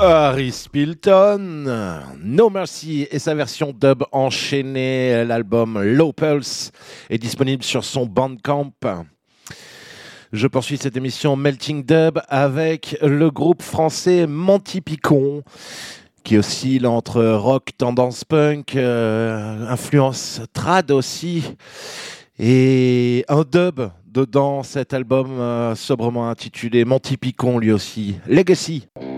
Harry Spilton, No Mercy et sa version dub enchaînée. L'album Low Pulse est disponible sur son Bandcamp. Je poursuis cette émission Melting Dub avec le groupe français Monty Picon, qui oscille entre rock, tendance punk, influence trad aussi, et un dub dedans. Cet album sobrement intitulé Monty Picon, lui aussi, Legacy.